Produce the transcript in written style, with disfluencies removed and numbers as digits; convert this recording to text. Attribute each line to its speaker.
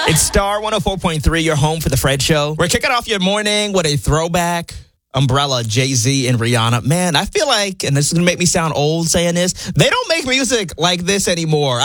Speaker 1: It's Star 104.3, your home for the Fred Show. We're kicking off your morning with a throwback. Umbrella, Jay-Z, and Rihanna. Man, I feel like, and this is going to make me sound old saying this, they don't make music like this anymore.